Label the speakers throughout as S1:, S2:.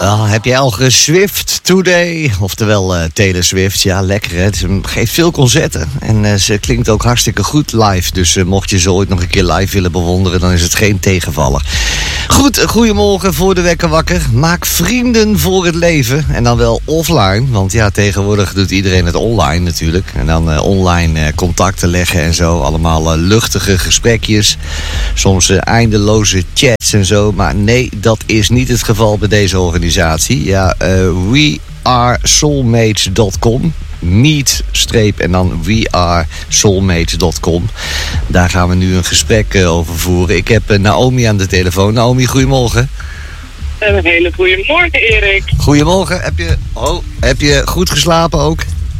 S1: Heb jij al geswift today? Oftewel Taylor Swift. Ja, lekker hè. Ze geeft veel concerten. En ze klinkt ook hartstikke goed live. Dus mocht je ze ooit nog een keer live willen bewonderen, dan is het geen tegenvaller. Goed, goedemorgen voor de wekker wakker. Maak vrienden voor het leven. En dan wel offline. Want ja, tegenwoordig doet iedereen het online natuurlijk. En dan online contacten leggen en zo. Allemaal luchtige gesprekjes. Soms eindeloze chats en zo. Maar nee, dat is niet het geval bij deze organisatie. Ja, wearesoulmates.com. Meet- en dan wearesoulmates.com. Daar gaan we nu een gesprek over voeren. Ik heb Naomi aan de telefoon. Naomi, goedemorgen.
S2: Een hele goede morgen, Erik.
S1: Goedemorgen. Heb je goed geslapen ook?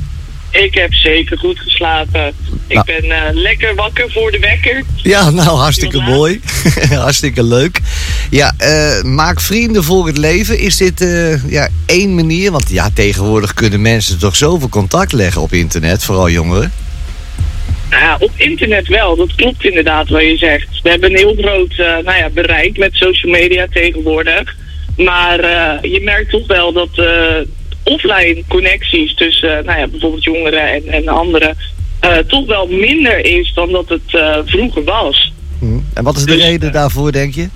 S2: Ik heb zeker goed geslapen. Ik ben lekker wakker voor de wekker.
S1: Ja, nou, hartstikke mooi. Hartstikke leuk. Ja, maak vrienden voor het leven. Is dit één manier? Want ja, tegenwoordig kunnen mensen toch zoveel contact leggen op internet, vooral jongeren.
S2: Ja, op internet wel. Dat klopt inderdaad wat je zegt. We hebben een heel groot bereik met social media tegenwoordig. Maar je merkt toch wel dat offline connecties tussen bijvoorbeeld jongeren en anderen toch wel minder is dan dat het vroeger was.
S1: En wat is de reden daarvoor, denk je?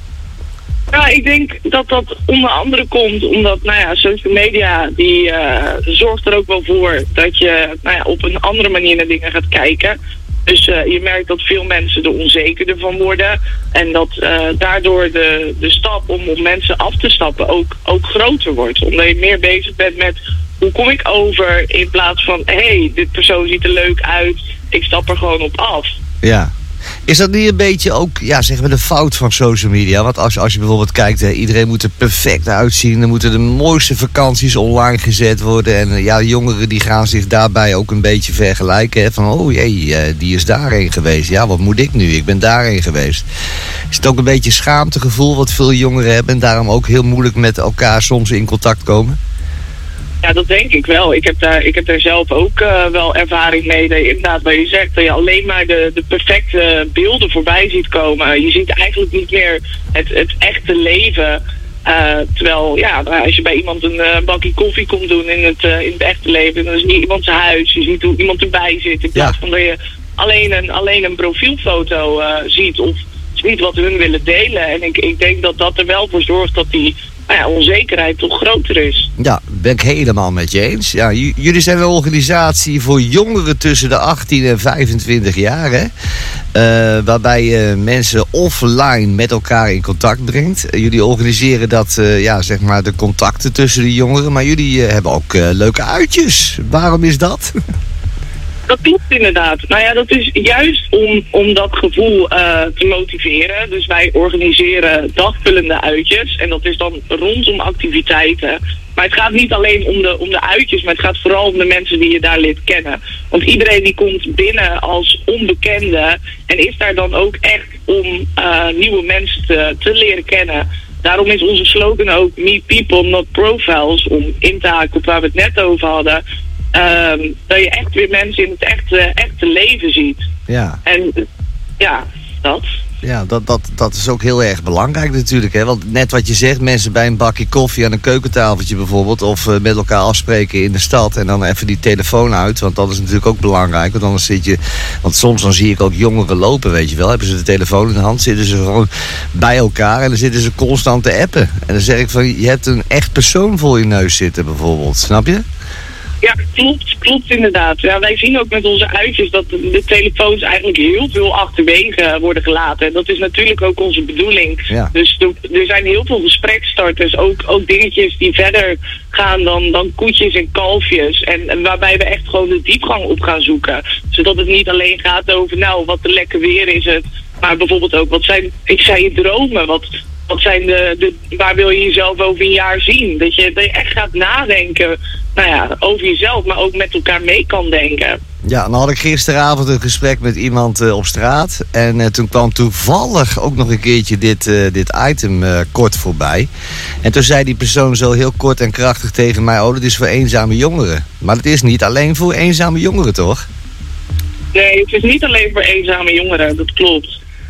S2: Nou, ik denk dat dat onder andere komt omdat, social media die zorgt er ook wel voor dat je op een andere manier naar dingen gaat kijken. Dus je merkt dat veel mensen er onzekerder van worden. En dat daardoor de stap om op mensen af te stappen ook groter wordt. Omdat je meer bezig bent met hoe kom ik over in plaats van dit persoon ziet er leuk uit, ik stap er gewoon op af.
S1: Ja. Is dat niet een beetje ook, de fout van social media? Want als je bijvoorbeeld kijkt, iedereen moet er perfect uitzien. Er moeten de mooiste vakanties online gezet worden. En jongeren die gaan zich daarbij ook een beetje vergelijken. Hè? Van, die is daarheen geweest. Ja, wat moet ik nu? Ik ben daarheen geweest. Is het ook een beetje schaamtegevoel wat veel jongeren hebben en daarom ook heel moeilijk met elkaar soms in contact komen?
S2: Ja, dat denk ik wel. Ik heb daar zelf ook wel ervaring mee. Inderdaad, wat je zegt, dat je alleen maar de perfecte beelden voorbij ziet komen. Je ziet eigenlijk niet meer het echte leven. Terwijl, als je bij iemand een bakje koffie komt doen in het echte leven, dan zie je iemand zijn huis, je ziet hoe iemand erbij zit. In plaats van dat je alleen een profielfoto ziet of ziet wat hun willen delen. En ik denk dat dat er wel voor zorgt dat die onzekerheid toch groter is. Ja,
S1: ben ik helemaal met je eens. Ja, jullie zijn een organisatie voor jongeren tussen de 18 en 25 jaar, hè? Waarbij je mensen offline met elkaar in contact brengt. Jullie organiseren dat, de contacten tussen de jongeren, maar jullie hebben ook leuke uitjes. Waarom is dat?
S2: Dat klopt inderdaad. Dat is juist om dat gevoel te motiveren. Dus wij organiseren dagvullende uitjes. En dat is dan rondom activiteiten. Maar het gaat niet alleen om de uitjes, maar het gaat vooral om de mensen die je daar leert kennen. Want iedereen die komt binnen als onbekende en is daar dan ook echt om nieuwe mensen te leren kennen. Daarom is onze slogan ook Meet People, Not Profiles. Om in te haken op waar we het net over hadden. Dat je echt weer mensen in het echte leven ziet. Ja. En dat.
S1: Ja, dat is ook heel erg belangrijk natuurlijk. Hè? Want net wat je zegt, mensen bij een bakje koffie aan een keukentafeltje bijvoorbeeld, of met elkaar afspreken in de stad en dan even die telefoon uit. Want dat is natuurlijk ook belangrijk. Want anders want soms dan zie ik ook jongeren lopen, weet je wel. Hebben ze de telefoon in de hand, zitten ze gewoon bij elkaar en dan zitten ze constant te appen. En dan zeg ik van, je hebt een echt persoon voor je neus zitten bijvoorbeeld. Snap je?
S2: Ja, klopt inderdaad. Ja, wij zien ook met onze uitjes dat de telefoons eigenlijk heel veel achterwege worden gelaten. En dat is natuurlijk ook onze bedoeling. Ja. Dus er zijn heel veel gesprekstarters, ook dingetjes die verder gaan dan koetjes en kalfjes. En waarbij we echt gewoon de diepgang op gaan zoeken. Zodat het niet alleen gaat over, wat een lekker weer is het. Maar bijvoorbeeld ook, wat zijn je dromen? Wat zijn waar wil je jezelf over een jaar zien? Dat je echt gaat nadenken over jezelf, maar ook met elkaar mee kan denken.
S1: Ja, dan had ik gisteravond een gesprek met iemand op straat. En toen kwam toevallig ook nog een keertje dit item kort voorbij. En toen zei die persoon zo heel kort en krachtig tegen mij, dat is voor eenzame jongeren. Maar het is niet alleen voor eenzame jongeren, toch?
S2: Nee, het is niet alleen voor eenzame jongeren, dat klopt.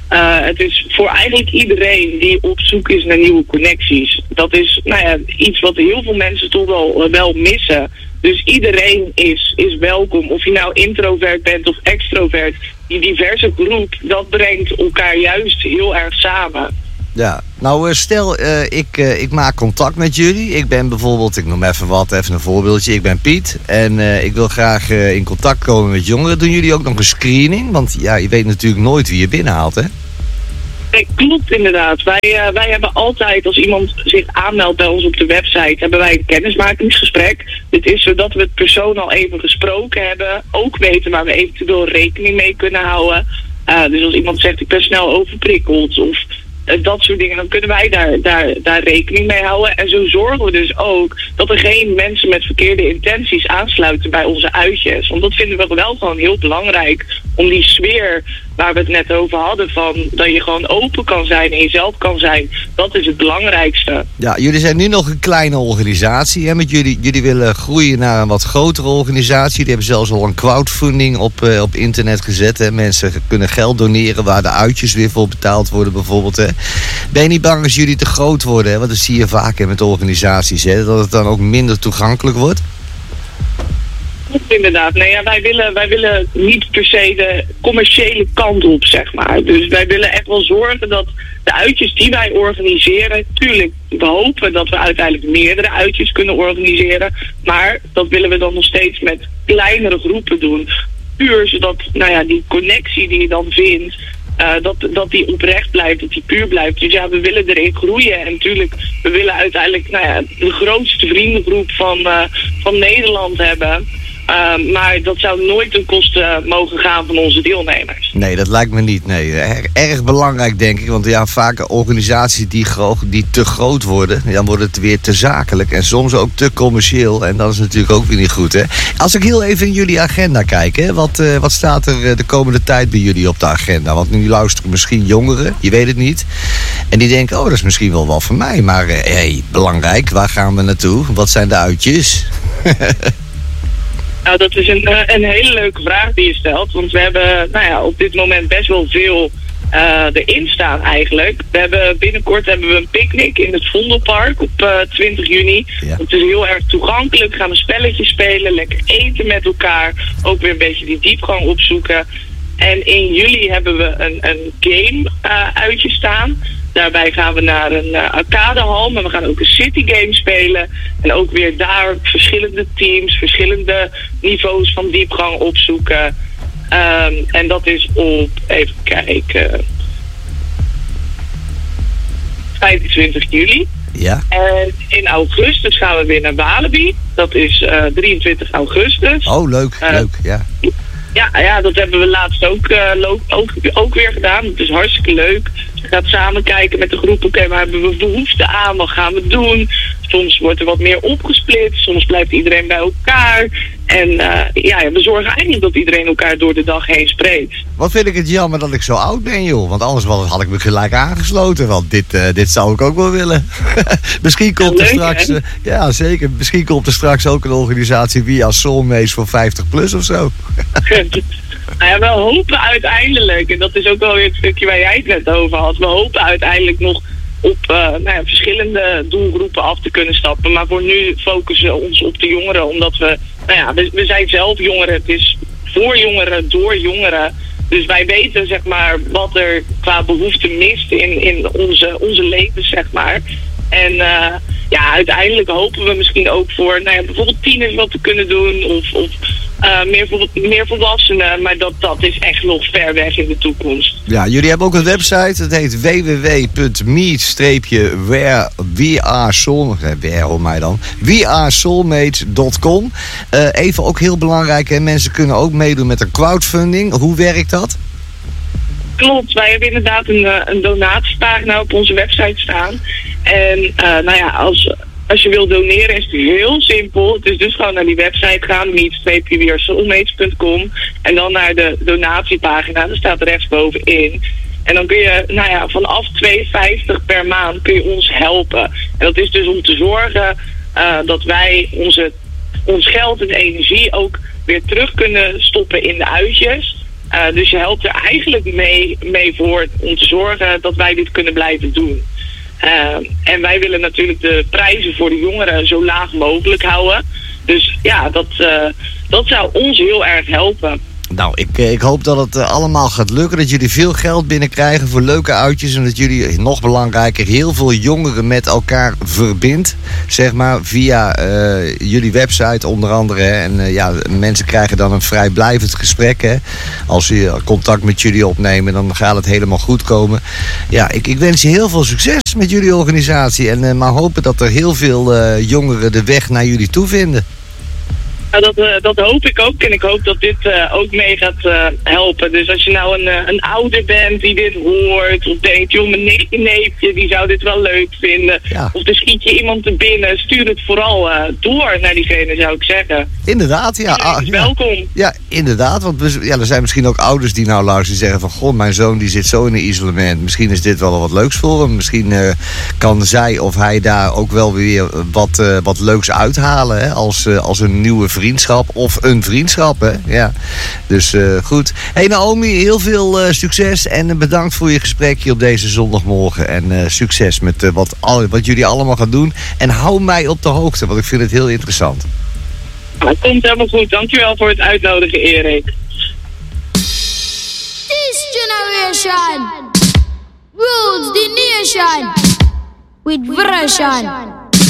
S2: Het is voor eigenlijk iedereen die op zoek is naar nieuwe connecties. Dat is iets wat heel veel mensen toch wel missen. Dus iedereen is welkom. Of je nou introvert bent of extrovert. Die diverse groep, dat brengt elkaar juist heel erg samen.
S1: Ja, nou stel ik maak contact met jullie. Ik ben bijvoorbeeld, ik noem even een voorbeeldje. Ik ben Piet en ik wil graag in contact komen met jongeren. Doen jullie ook nog een screening? Want ja, je weet natuurlijk nooit wie je binnenhaalt, hè?
S2: Nee, klopt inderdaad. Wij hebben altijd, als iemand zich aanmeldt bij ons op de website, hebben wij een kennismakingsgesprek. Dit is zodat we het persoon al even gesproken hebben. Ook weten waar we eventueel rekening mee kunnen houden. Dus als iemand zegt, ik ben snel overprikkeld of dat soort dingen, dan kunnen wij daar rekening mee houden. En zo zorgen we dus ook dat er geen mensen met verkeerde intenties aansluiten bij onze uitjes. Want dat vinden we wel gewoon heel belangrijk. Om die sfeer waar we het net over hadden, van dat je gewoon open kan zijn en jezelf kan zijn. Dat is het belangrijkste. Ja,
S1: jullie zijn nu nog een kleine organisatie. Hè? Met jullie willen groeien naar een wat grotere organisatie. Die hebben zelfs al een crowdfunding op internet gezet. Hè? Mensen kunnen geld doneren waar de uitjes weer voor betaald worden bijvoorbeeld. Hè? Ben je niet bang als jullie te groot worden? Hè? Want dat zie je vaak met organisaties. Hè? Dat het dan ook minder toegankelijk wordt.
S2: Inderdaad. Nee, ja, wij willen niet per se de commerciële kant op, zeg maar. Dus wij willen echt wel zorgen dat de uitjes die wij organiseren, tuurlijk, we hopen dat we uiteindelijk meerdere uitjes kunnen organiseren, maar dat willen we dan nog steeds met kleinere groepen doen. Puur zodat, die connectie die je dan vindt, dat die oprecht blijft, dat die puur blijft. Dus ja, we willen erin groeien. En natuurlijk, we willen uiteindelijk de grootste vriendengroep van Nederland hebben. Maar dat zou nooit ten koste mogen gaan van onze deelnemers.
S1: Nee, dat lijkt me niet. Nee, erg belangrijk denk ik. Want ja, vaak organisaties die te groot worden, dan wordt het weer te zakelijk. En soms ook te commercieel. En dat is natuurlijk ook weer niet goed, hè. Als ik heel even in jullie agenda kijk, hè, wat staat er de komende tijd bij jullie op de agenda? Want nu luisteren misschien jongeren, je weet het niet. En die denken, dat is misschien wel wat voor mij. Maar belangrijk, waar gaan we naartoe? Wat zijn de uitjes?
S2: Nou, dat is een hele leuke vraag die je stelt. Want we hebben op dit moment best wel veel erin staan eigenlijk. Binnenkort hebben we een picknick in het Vondelpark op 20 juni. Ja. Het is heel erg toegankelijk. Gaan we spelletjes spelen, lekker eten met elkaar. Ook weer een beetje die diepgang opzoeken. En in juli hebben we een game uitje staan. Daarbij gaan we naar een arcadehal, maar we gaan ook een citygame spelen. En ook weer daar verschillende teams, verschillende niveaus van diepgang opzoeken. En dat is op, even kijken, 25 juli.
S1: Ja.
S2: En in augustus gaan we weer naar Walibi. Dat is 23 augustus.
S1: Oh, leuk, ja.
S2: Ja, dat hebben we laatst ook weer gedaan. Het is hartstikke leuk. Je gaat samen kijken met de groep. Oké, waar hebben we behoefte aan? Wat gaan we doen? Soms wordt er wat meer opgesplitst. Soms blijft iedereen bij elkaar. En we zorgen eigenlijk dat iedereen elkaar door de dag heen spreekt.
S1: Wat vind ik het jammer dat ik zo oud ben, joh. Want anders had ik me gelijk aangesloten. Want dit zou ik ook wel willen. Misschien komt er straks... ja, zeker. Misschien komt er straks ook een organisatie via Soulmates voor 50 plus of zo.
S2: We hopen uiteindelijk, en dat is ook wel weer het stukje waar jij het net over had, we hopen uiteindelijk nog op verschillende doelgroepen af te kunnen stappen. Maar voor nu focussen we ons op de jongeren, omdat we zijn zelf jongeren. Het is voor jongeren, door jongeren. Dus wij weten, zeg maar, wat er qua behoefte mist in onze levens, zeg maar. En uiteindelijk hopen we misschien ook voor bijvoorbeeld tieners wat te kunnen doen. Of meer volwassenen. Maar dat is echt nog ver weg in de toekomst. Ja,
S1: jullie hebben ook een website. Het heet www.meet-wearesoulmates.com. Even ook heel belangrijk. En mensen kunnen ook meedoen met een crowdfunding. Hoe werkt dat?
S2: Klopt, wij hebben inderdaad een donatiepagina op onze website staan. En als je wilt doneren is het heel simpel. Het is dus gewoon naar die website gaan, meet-wearesoulmates.com. En dan naar de donatiepagina, daar staat er rechtsbovenin. En dan kun je vanaf $2,50 per maand kun je ons helpen. En dat is dus om te zorgen dat wij ons geld en energie ook weer terug kunnen stoppen in de uitjes. Dus je helpt er eigenlijk mee voor om te zorgen dat wij dit kunnen blijven doen. En wij willen natuurlijk de prijzen voor de jongeren zo laag mogelijk houden. Dus ja, dat zou ons heel erg helpen.
S1: Nou, ik hoop dat het allemaal gaat lukken. Dat jullie veel geld binnenkrijgen voor leuke uitjes. En dat jullie, nog belangrijker, heel veel jongeren met elkaar verbindt. Zeg maar, via jullie website onder andere. Hè. En mensen krijgen dan een vrijblijvend gesprek. Hè. Als ze contact met jullie opnemen, dan gaat het helemaal goed komen. Ja, ik wens je heel veel succes met jullie organisatie. En maar hopen dat er heel veel jongeren de weg naar jullie toe vinden.
S2: Dat hoop ik ook. En ik hoop dat dit ook mee gaat helpen. Dus als je nou een ouder bent die dit hoort. Of denkt, joh, mijn neefje die zou dit wel leuk vinden. Ja. Of er schiet je iemand te binnen. Stuur het vooral door naar diegene, zou ik zeggen.
S1: Inderdaad, ja.
S2: Welkom.
S1: Ja, inderdaad. Want er zijn misschien ook ouders die nou luisteren en zeggen van... Goh, mijn zoon die zit zo in een isolement. Misschien is dit wel wat leuks voor hem. Misschien kan zij of hij daar ook wel weer wat leuks uithalen. Hè? Als een nieuwe vriendschap of een vriendschap, hè? Ja. Dus goed. Hey Naomi, heel veel succes en bedankt voor je gesprekje op deze zondagmorgen. En succes met wat jullie allemaal gaan doen. En hou mij op de hoogte, want ik vind het heel interessant.
S2: Het komt helemaal goed. Dankjewel voor het uitnodigen, Erik.
S3: This generation rules the nation with version.